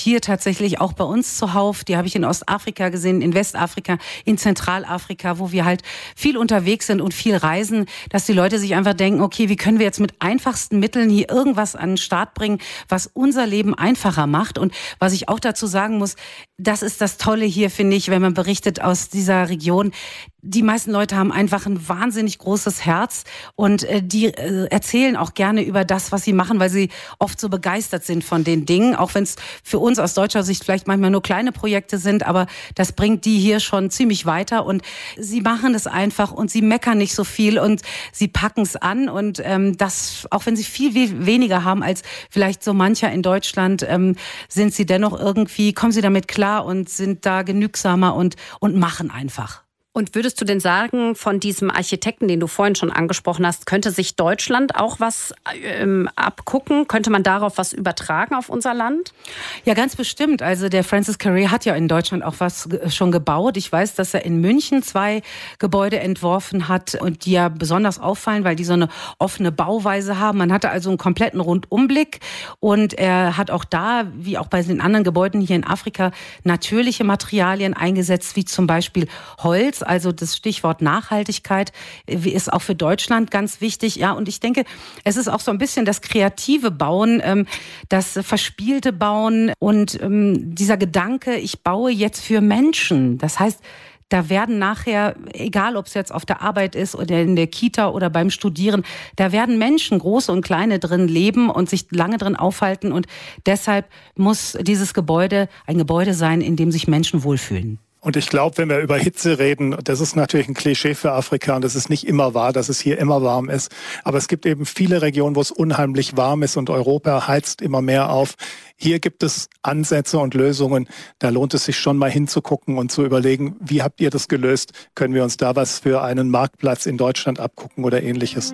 hier tatsächlich auch bei uns zuhauf. Die habe ich in Ostafrika gesehen, in Westafrika, in Zentralafrika, wo wir halt viel unterwegs sind und viel reisen, dass die Leute sich einfach denken, okay, wie können wir jetzt mit einfachsten Mitteln hier irgendwas an den Start bringen, was unser Leben einfacher macht. Und was ich auch dazu sagen muss, das ist das Tolle hier, finde ich, wenn man berichtet aus dieser Region. Die meisten Leute haben einfach ein wahnsinnig großes Herz und die erzählen auch gerne über das, was sie machen, weil sie oft so begeistert sind von den Dingen, auch wenn es für uns aus deutscher Sicht vielleicht manchmal nur kleine Projekte sind, aber das bringt die hier schon ziemlich weiter und sie machen es einfach und sie meckern nicht so viel und sie packen es an und das, auch wenn sie viel weniger haben als vielleicht so mancher in Deutschland, sind sie dennoch irgendwie, kommen sie damit klar und sind da genügsamer und machen einfach. Und würdest du denn sagen, von diesem Architekten, den du vorhin schon angesprochen hast, könnte sich Deutschland auch was abgucken? Könnte man darauf was übertragen auf unser Land? Ja, ganz bestimmt. Also der Francis Carré hat ja in Deutschland auch was schon gebaut. Ich weiß, dass er in München 2 Gebäude entworfen hat und die ja besonders auffallen, weil die so eine offene Bauweise haben. Man hatte also einen kompletten Rundumblick und er hat auch da, wie auch bei den anderen Gebäuden hier in Afrika, natürliche Materialien eingesetzt, wie zum Beispiel Holz. Also das Stichwort Nachhaltigkeit ist auch für Deutschland ganz wichtig. Ja, und ich denke, es ist auch so ein bisschen das kreative Bauen, das verspielte Bauen und dieser Gedanke, ich baue jetzt für Menschen. Das heißt, da werden nachher, egal ob es jetzt auf der Arbeit ist oder in der Kita oder beim Studieren, da werden Menschen, große und kleine, drin leben und sich lange drin aufhalten. Und deshalb muss dieses Gebäude ein Gebäude sein, in dem sich Menschen wohlfühlen. Und ich glaube, wenn wir über Hitze reden, das ist natürlich ein Klischee für Afrika und das ist nicht immer wahr, dass es hier immer warm ist. Aber es gibt eben viele Regionen, wo es unheimlich warm ist und Europa heizt immer mehr auf. Hier gibt es Ansätze und Lösungen. Da lohnt es sich schon mal hinzugucken und zu überlegen, wie habt ihr das gelöst? Können wir uns da was für einen Marktplatz in Deutschland abgucken oder Ähnliches?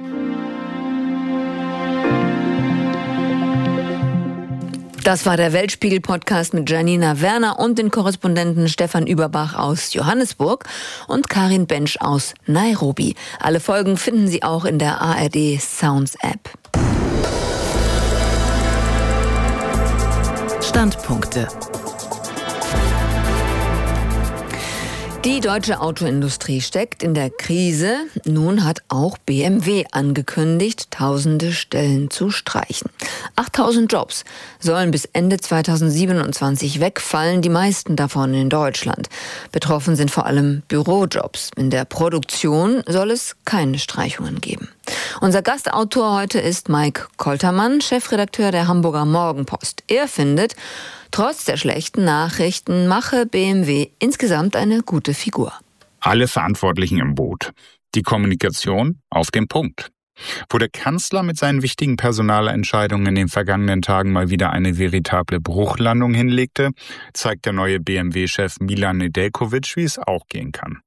Das war der Weltspiegel-Podcast mit Janina Werner und den Korrespondenten Stefan Überbach aus Johannesburg und Karin Bensch aus Nairobi. Alle Folgen finden Sie auch in der ARD Sounds App. Standpunkte. Die deutsche Autoindustrie steckt in der Krise. Nun hat auch BMW angekündigt, tausende Stellen zu streichen. 8000 Jobs sollen bis Ende 2027 wegfallen, die meisten davon in Deutschland. Betroffen sind vor allem Bürojobs. In der Produktion soll es keine Streichungen geben. Unser Gastautor heute ist Mike Koltermann, Chefredakteur der Hamburger Morgenpost. Er findet, trotz der schlechten Nachrichten mache BMW insgesamt eine gute Figur. Alle Verantwortlichen im Boot. Die Kommunikation auf den Punkt. Wo der Kanzler mit seinen wichtigen Personalentscheidungen in den vergangenen Tagen mal wieder eine veritable Bruchlandung hinlegte, zeigt der neue BMW-Chef Milan Nedeljkovic, wie es auch gehen kann.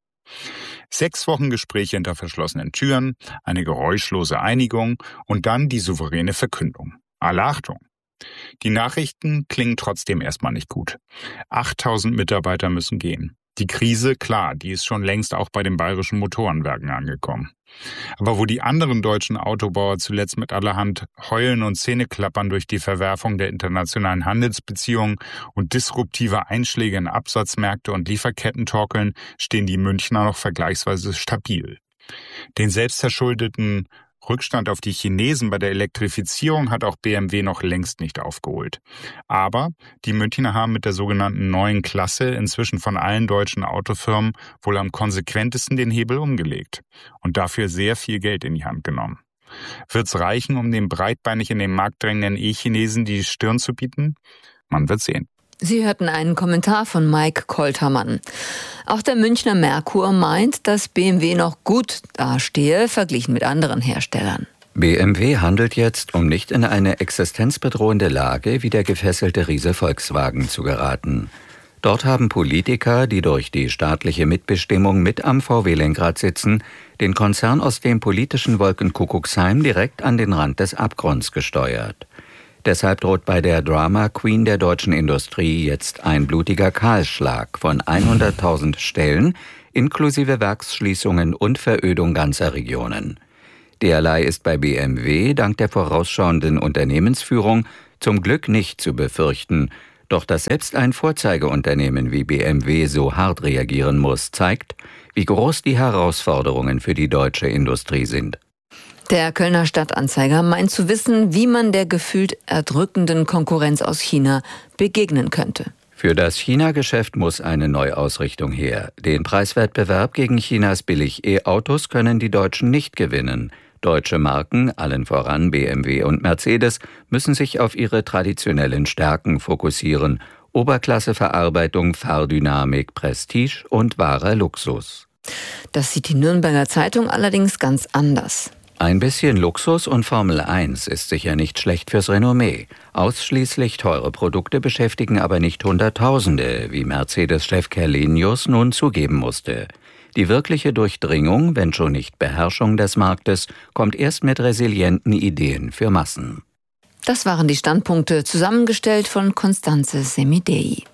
6 Wochen Gespräche hinter verschlossenen Türen, eine geräuschlose Einigung und dann die souveräne Verkündung. Alle Achtung! Die Nachrichten klingen trotzdem erstmal nicht gut. 8000 Mitarbeiter müssen gehen. Die Krise, klar, die ist schon längst auch bei den bayerischen Motorenwerken angekommen. Aber wo die anderen deutschen Autobauer zuletzt mit allerhand Heulen und Zähneklappern durch die Verwerfung der internationalen Handelsbeziehungen und disruptive Einschläge in Absatzmärkte und Lieferketten torkeln, stehen die Münchner noch vergleichsweise stabil. Den selbstverschuldeten Rückstand auf die Chinesen bei der Elektrifizierung hat auch BMW noch längst nicht aufgeholt. Aber die Münchner haben mit der sogenannten neuen Klasse inzwischen von allen deutschen Autofirmen wohl am konsequentesten den Hebel umgelegt und dafür sehr viel Geld in die Hand genommen. Wird's reichen, um den breitbeinig in den Markt drängenden E-Chinesen die Stirn zu bieten? Man wird sehen. Sie hörten einen Kommentar von Mike Koltermann. Auch der Münchner Merkur meint, dass BMW noch gut dastehe, verglichen mit anderen Herstellern. BMW handelt jetzt, um nicht in eine existenzbedrohende Lage wie der gefesselte Riese Volkswagen zu geraten. Dort haben Politiker, die durch die staatliche Mitbestimmung mit am VW-Lenkrad sitzen, den Konzern aus dem politischen Wolkenkuckucksheim direkt an den Rand des Abgrunds gesteuert. Deshalb droht bei der Drama Queen der deutschen Industrie jetzt ein blutiger Kahlschlag von 100.000 Stellen, inklusive Werksschließungen und Verödung ganzer Regionen. Derlei ist bei BMW dank der vorausschauenden Unternehmensführung zum Glück nicht zu befürchten. Doch dass selbst ein Vorzeigeunternehmen wie BMW so hart reagieren muss, zeigt, wie groß die Herausforderungen für die deutsche Industrie sind. Der Kölner Stadtanzeiger meint zu wissen, wie man der gefühlt erdrückenden Konkurrenz aus China begegnen könnte. Für das China-Geschäft muss eine Neuausrichtung her. Den Preiswettbewerb gegen Chinas Billig-E-Autos können die Deutschen nicht gewinnen. Deutsche Marken, allen voran BMW und Mercedes, müssen sich auf ihre traditionellen Stärken fokussieren: Oberklasseverarbeitung, Fahrdynamik, Prestige und wahrer Luxus. Das sieht die Nürnberger Zeitung allerdings ganz anders. Ein bisschen Luxus und Formel 1 ist sicher nicht schlecht fürs Renommee. Ausschließlich teure Produkte beschäftigen aber nicht Hunderttausende, wie Mercedes-Chef Kerlenius nun zugeben musste. Die wirkliche Durchdringung, wenn schon nicht Beherrschung des Marktes, kommt erst mit resilienten Ideen für Massen. Das waren die Standpunkte, zusammengestellt von Constanze Semidei.